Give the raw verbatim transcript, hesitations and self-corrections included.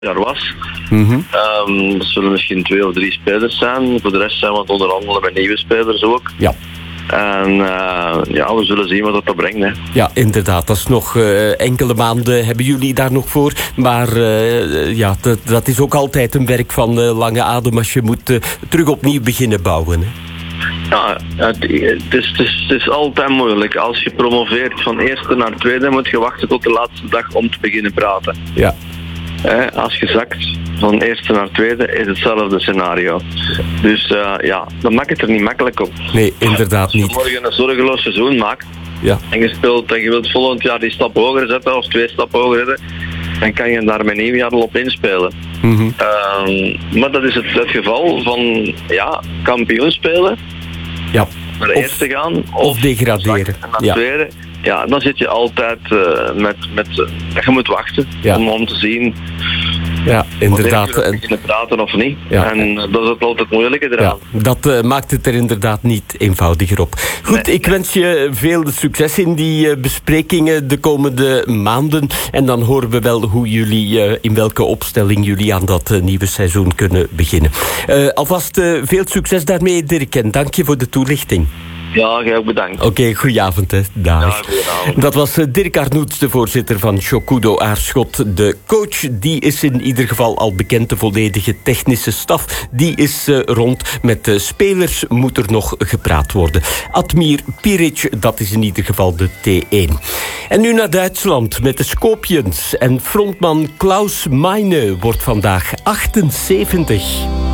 jaar was. Mm-hmm. Um, dat zullen misschien twee of drie spelers zijn. Voor de rest zijn we aan het onderhandelen met nieuwe spelers ook. Ja. En uh, ja, we zullen zien wat dat, dat brengt. Hè. Ja, inderdaad. Dat is nog uh, enkele maanden hebben jullie daar nog voor. Maar uh, ja, dat, dat is ook altijd een werk van uh, lange adem als je moet uh, terug opnieuw beginnen bouwen. Hè. Ja, het, het, is, het, is, het is altijd moeilijk. Als je promoveert van eerste naar tweede, moet je wachten tot de laatste dag om te beginnen praten. Ja. He, als je zakt van eerste naar tweede, is hetzelfde scenario. Dus uh, ja, dan maakt het er niet makkelijk op. Nee, inderdaad niet. Als je morgen een zorgeloos seizoen maakt, ja. en je speelt en je wilt volgend jaar die stap hoger zetten, of twee stappen hoger zetten, dan kan je daar met nieuw jaar al op inspelen. Mm-hmm. Uh, maar dat is het, het geval van ja, kampioen spelen, ja. naar de of, eerste gaan, of, of degraderen. En naar ja. tweede. Ja, dan zit je altijd uh, met, met uh, je moet wachten ja. om, om te zien. Ja, inderdaad. Of je beginnen praten of niet. Ja. En uh, dat is ook altijd moeilijke eraan. Ja, dat uh, maakt het er inderdaad niet eenvoudiger op. Goed, nee, ik nee. wens je veel succes in die uh, besprekingen de komende maanden. En dan horen we wel hoe jullie, uh, in welke opstelling jullie aan dat uh, nieuwe seizoen kunnen beginnen. Uh, alvast uh, veel succes daarmee, Dirk. En dank je voor de toelichting. Ja, jij ook bedankt. Oké, okay, goedenavond. Hè. Dag. Ja, goedenavond. Dat was Dirk Arnoets, de voorzitter van Chocudo Aarschot. De coach, die is in ieder geval al bekend. De volledige technische staf, die is uh, rond. Met de spelers moet er nog gepraat worden. Admir Piric, dat is in ieder geval de T één. En nu naar Duitsland met de Scorpions. En frontman Klaus Meine wordt vandaag achtenzeventig.